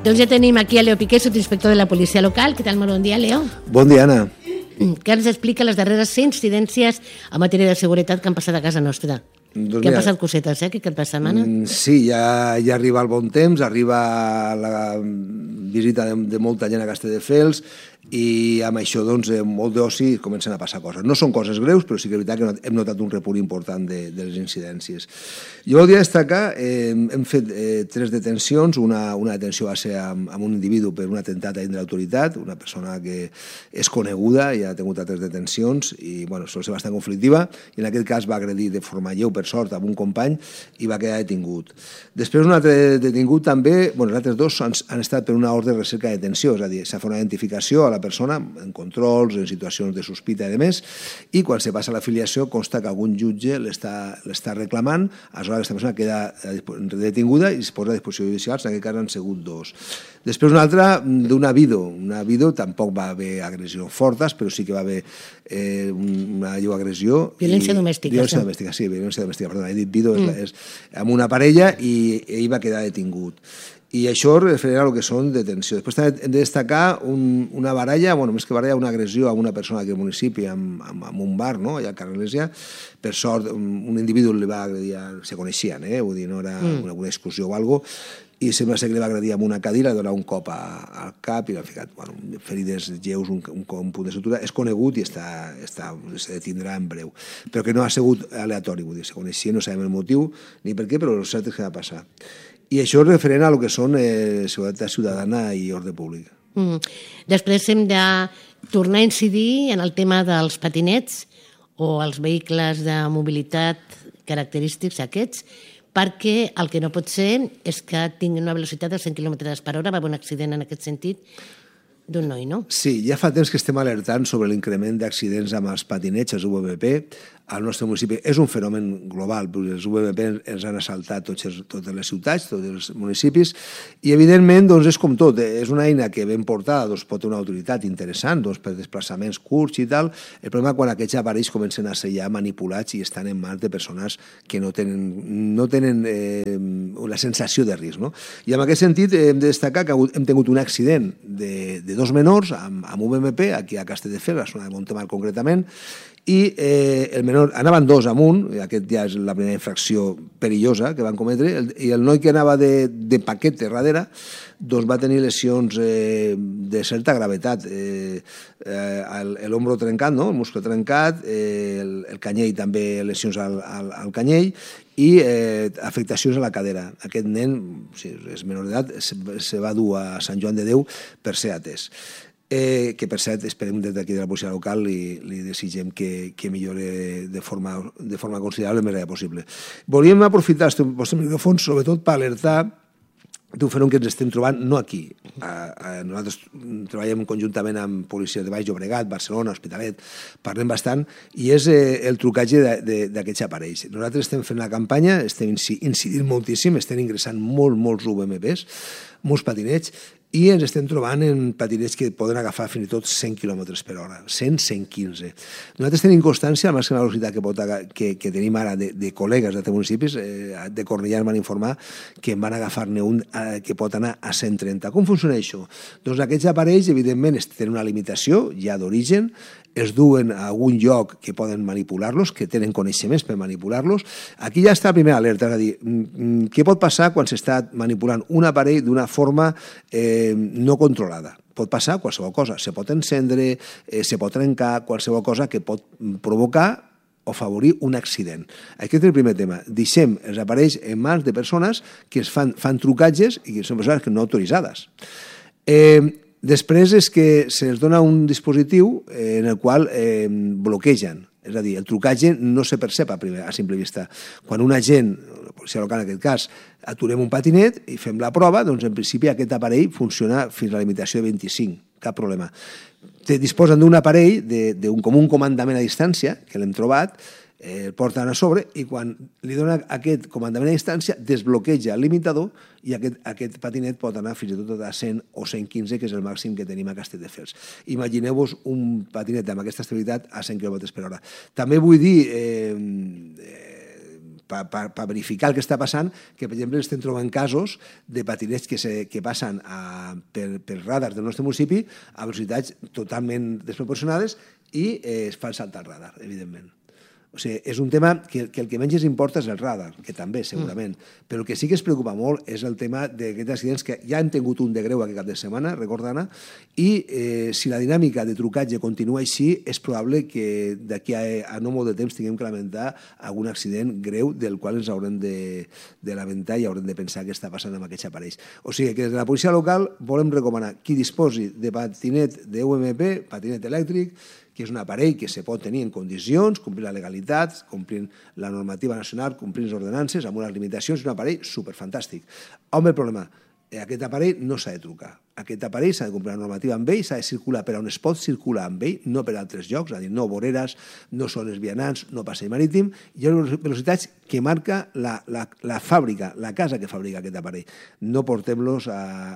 Doncs ja tenim aquí a Leo Piqué, subinspector de la policia local. Què tal? Molt bon dia, Leo. Bon dia, Anna. Que ens explica les darreres incidències en matèria de seguretat que han passat a casa nostra. Doncs que han passat cosetes, aquest cap de setmana. Sí, ja arriba el bon temps, arriba la visita de molta gent a Castelldefels i amb això doncs, molt d'oci comencen a passar coses. No són coses greus, però sí que és veritat que hem notat un repunt important de les incidències. Jo voldria destacar, hem fet 3 detencions. Una detenció va ser amb un individu per un atemptat a dintre l'autoritat, una persona que és coneguda i ha tingut altres detencions i sol ser bastant conflictiva, i en aquest cas va agredir de forma lleu, per sort, amb un company i va quedar detingut. Després un altre detingut també, els altres 2 han estat per una ordre de recerca de detenció, és a dir, s'ha fet una identificació a la persona en controls, en situacions de sospita i demés, i quan se passa la filiació consta que algun jutge l'està reclamant, aleshores aquesta persona queda detinguda i es posa a disposició judicial. En aquest cas han sigut 2. Després una altra d'una Vido, tampoc va haver agressions fortes, però sí que va haver una lleu agressió. Violència domèstica. Violència domèstica, perdona, he dit Vido, és amb una parella i ell va quedar detingut. I això referirà al que són detenció. Després també hem de destacar una baralla, més que baralla, una agressió a una persona aquí al municipi amb un bar, allà al carrer Església. Per sort, un individu li va agredir, se coneixien, vull dir, no era una excursió o alguna cosa, i sembla ser que li va agredir amb una cadira, li va donar un cop al cap i l'ha ficat ferides lleus, un punt de sutura. És conegut i se detindrà en breu. Però que no ha sigut aleatori, vull dir, se coneixien, no sabem el motiu ni per què, però el cert és que va passar. I això és referent a lo que són seguretat ciutadana i ordre públic. Després hem de tornar a incidir en el tema dels patinets o els vehicles de mobilitat característics aquests, perquè el que no pot ser és que tinguin una velocitat de 100 km per hora. Va haver un accident en aquest sentit d'un noi, no? Sí, ja fa temps que estem alertant sobre l'increment d'accidents amb els patinets, els UVP, al nostre municipi. És un fenomen global, els UVP ens han assaltat totes les ciutats, tots els municipis, i evidentment és com tot, és una eina que ben portada pot tenir una utilitat interessant per desplaçaments curts i tal. El problema quan aquests aparells comencen a ser ja manipulats i estan en mans de persones que no tenen la sensació de risc. I en aquest sentit hem de destacar que hem tingut un accident de 2 menors amb UVP aquí a Castelldefels, a la zona de Montemar concretament, i el menor, anaven 2 amunt, i aquest ja és la primera infracció perillosa que van cometre, i el noi que anava de paquete darrere va tenir lesions de certa gravetat, l'ombro trencat, el muscle trencat, el canyell també, lesions al canyell, i afectacions a la cadera. Aquest nen, si és menor d'edat, se va dur a Sant Joan de Déu per ser atès. Que per cert esperem des d'aquí de la policia local li desitgem que millori de forma considerable el més ràpid possible. Volíem aprofitar el vostre micròfon sobretot per alertar d'un fenomen que ens estem trobant, no aquí. Nosaltres treballem conjuntament amb policies de Baix Llobregat, Barcelona, Hospitalet, parlem bastant, i és el trucatge d'aquests aparells. Nosaltres estem fent la campanya, estem incidint moltíssim, estem ingressant molts UVMPs, molts patinets, i ens estem trobant en patinets que poden agafar fins i tot 100 km per hora, 100, 115. Nosaltres tenim constància, a la màxima velocitat que tenim ara de col·legues d'altres municipis, de Cornellà em van informar que en van agafar-ne un que pot anar a 130. Com funciona això? Doncs aquests aparells, evidentment, tenen una limitació ja d'origen, es duen a algun lloc que poden manipular-los, que tenen coneixements per manipular-los. Aquí ja està la primera alerta, és a dir, què pot passar quan s'està manipulant un aparell d'una forma no controlada? Pot passar qualsevol cosa, se pot encendre, se pot trencar, qualsevol cosa que pot provocar o favorir un accident. Aquest és el primer tema. Deixem els aparells en mans de persones que fan trucatges i que són persones que no autoritzades. Després és que se'ls dona un dispositiu en el qual bloquegen. És a dir, el trucatge no se percep a simple vista. Quan un agent, la policia local en aquest cas, aturem un patinet i fem la prova, doncs en principi aquest aparell funciona fins a la limitació de 25, cap problema. Disposen d'un aparell, com un comandament a distància, que l'hem trobat, el porten a sobre i quan li dona aquest comandament a distància desbloqueja el limitador i aquest patinet pot anar fins i tot a 100 o 115, que és el màxim que tenim a Castelldefels. Imagineu-vos un patinet amb aquesta estabilitat a 100 km per hora. També vull dir, per verificar el que està passant, que, per exemple, estem trobant casos de patinets que passen per radars del nostre municipi a velocitats totalment desproporcionades i es fan saltar el radar, evidentment. O sigui, és un tema que el que menys ens importa és el radar, que també, segurament, però el que sí que es preocupa molt és el tema d'aquests accidents que ja han tingut un de greu aquest cap de setmana, recorda, Anna, i si la dinàmica de trucatge continua així, és probable que d'aquí a no molt de temps tinguem que lamentar algun accident greu del qual ens haurem de lamentar i haurem de pensar què està passant amb aquests aparells. O sigui que des de la policia local volem recomanar qui disposi de patinet d'UMP, patinet elèctric, que és un aparell que se pot tenir en condicions, complint la legalitat, complint la normativa nacional, complint les ordenances, amb unes limitacions, és un aparell superfantàstic. On ve el problema? Aquest aparell no s'ha de trucar. Aquest aparell s'ha de complir la normativa amb ell, s'ha de circular per on es pot circular amb ell, no per altres llocs, és a dir, no voreres, no zones vianants, no passeig marítim, i hi ha velocitats que marca la fàbrica, la casa que fabrica aquest aparell. No portem-los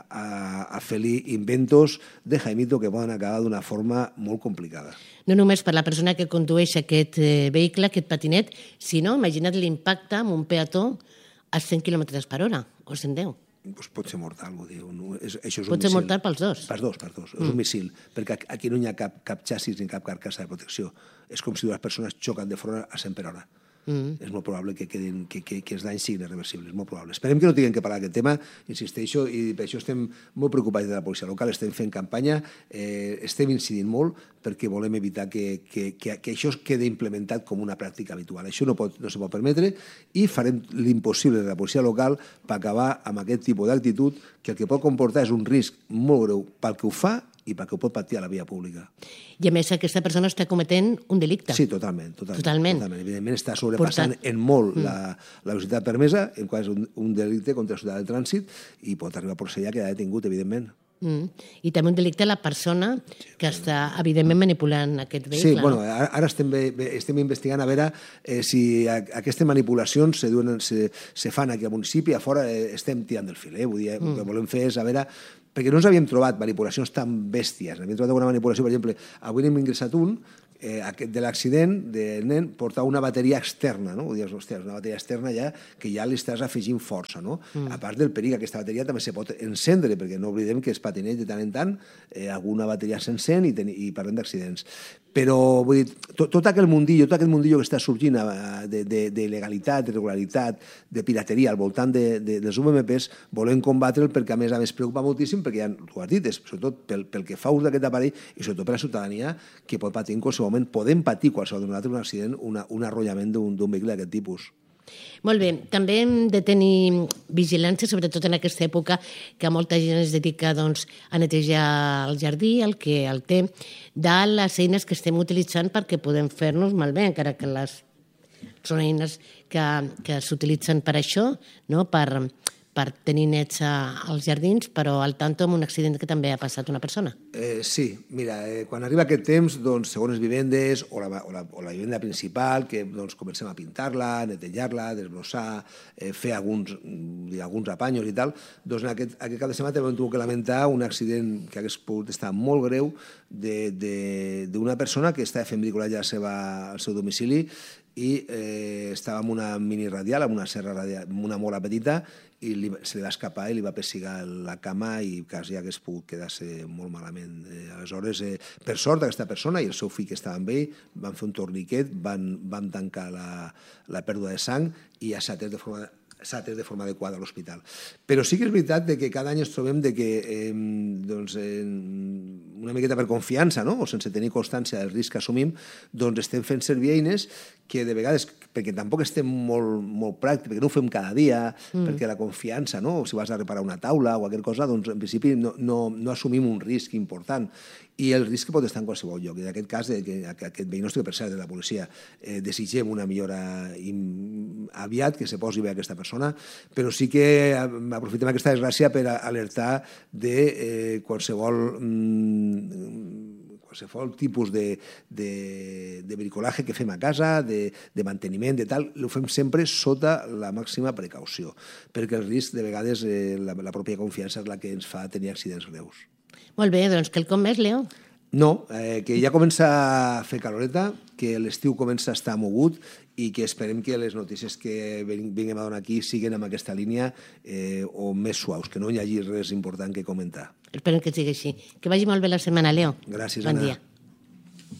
a fer-li inventos de Jaimito que poden acabar d'una forma molt complicada. No només per la persona que condueix aquest vehicle, aquest patinet, sinó, imagina't l'impacte amb un peató a 100 km per hora, o 110. Pues pot ser mortal, vull dir. Això és un pot ser missil. Mortal pels dos. Per dos. És un missil, perquè aquí no hi ha cap xassis ni cap carcassa de protecció. És com si dues persones xoquen de front a 100 per hora. És molt probable que els danys siguin irreversibles, és molt probable. Esperem que no tinguem que parlar d'aquest tema, insisteixo, i per això estem molt preocupats de la policia local, estem fent campanya, estem incidint molt perquè volem evitar que això quedi implementat com una pràctica habitual. Això no se pot permetre i farem l'impossible de la policia local per acabar amb aquest tipus d'actitud que el que pot comportar és un risc molt greu pel que ho fa i perquè ho pot patir a la via pública. I a més aquesta persona està cometent un delicte. Sí, totalment. Evidentment està sobrepassant en molt la velocitat permesa, en qual és un delicte contra la ciutat de trànsit i pot arribar a procedir a quedar detingut, evidentment. I també un delicte a la persona que està, evidentment, manipulant aquest vehicle. Sí, bueno, ara estem investigant a veure si aquestes manipulacions se fan aquí al municipi, a fora estem tirant del fil. Vull dir, el que volem fer és a veure perquè no ens havíem trobat manipulacions tan bèsties. Havíem trobat alguna manipulació, per exemple, avui n'hem ingressat un, de l'accident del nen portava una bateria externa, no? Vull dir, hòstia, és una bateria externa ja que ja li estàs afegint força, no? A part del perill, aquesta bateria també se pot encendre, perquè no oblidem que els patinets de tant en tant alguna bateria s'encén i parlem d'accidents. Però, vull dir, tot aquest mundillo que està sorgint d'il·legalitat, d'irregularitat, de pirateria al voltant dels UMPs, volem combatre'l perquè, a més, preocupa moltíssim, perquè ja tu has dit, sobretot pel que fa ús d'aquest aparell i sobretot per la ciutadania que pot patir en qualsevol moment, podem patir qualsevol d'un altre un accident, un arrollament d'un vehicle d'aquest tipus. Molt bé, també hem de tenir vigilància, sobretot en aquesta època que molta gent es dedica a netejar el jardí, el que el té, de les eines que estem utilitzant perquè podem fer-nos malbé, encara que són eines que s'utilitzen per això, no? per tenir nets als jardins, però al tanto amb un accident que també ha passat una persona. Sí, mira, quan arriba aquest temps, segons les vivendes o la vivenda principal, que comencem a pintar-la, netejar-la, desbrossar, fer alguns apanyos i tal, en aquest cap de setmana també hem tingut que lamentar un accident que hagués pogut estar molt greu d'una persona que estava fent bricolatge al seu domicili i estava amb una mini radial, amb una serra radial, amb una mola petita, i se li va escapar i li va pessigar la cama i quasi hagués pogut quedar-se molt malament. Aleshores, per sort, aquesta persona i el seu fill que estava amb ell van fer un torniquet, van tancar la pèrdua de sang i ja s'ha atès de forma adequada a l'hospital. Però sí que és veritat que cada any ens trobem que una miqueta per confiança, o sense tenir constància del risc que assumim, estem fent servir eines que de vegades, perquè tampoc estem molt pràctics, perquè no ho fem cada dia, perquè la confiança, si vas a reparar una taula o qualsevol cosa, en principi no assumim un risc important. I el risc pot estar en qualsevol lloc. I en aquest cas, aquest veí nostre, per cert, de la policia, desitgem una millora aviat, que se posi bé aquesta persona, però sí que aprofitem aquesta desgràcia per alertar de qualsevol tipus de bricolaje que fem a casa, de manteniment, de tal, ho fem sempre sota la màxima precaució, perquè el risc, de vegades, la pròpia confiança és la que ens fa tenir accidents greus. Molt bé, doncs quelcom més, Leo? No, que ja comença a fer caloreta, que l'estiu comença a estar mogut i que esperem que les notícies que vinguem a donar aquí siguin en aquesta línia o més suaus, que no hi hagi res important que comentar. Esperem que sigui així. Que vagi molt bé la setmana, Leo. Gràcies, Bon Anna. dia.